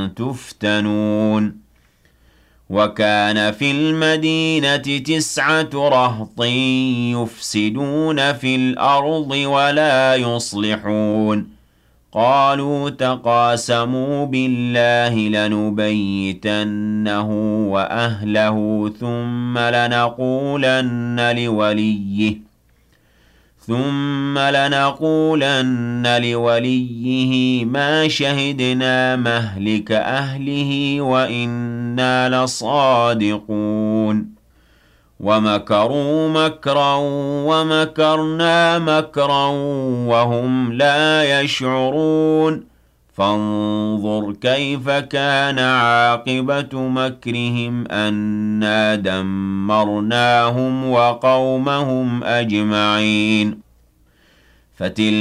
تفتنون وكان في المدينة 9 رهط يفسدون في الأرض ولا يصلحون قالوا تقاسموا بالله لنبيتنه وأهله ثم لنقولن لوليه ما شهدنا مهلك أهله وإنا لصادقون ومكروا مكرا ومكرنا مكرا وهم لا يشعرون فانظر كيف كان عاقبة مكرهم أنا دمرناهم وقومهم أجمعين فتلك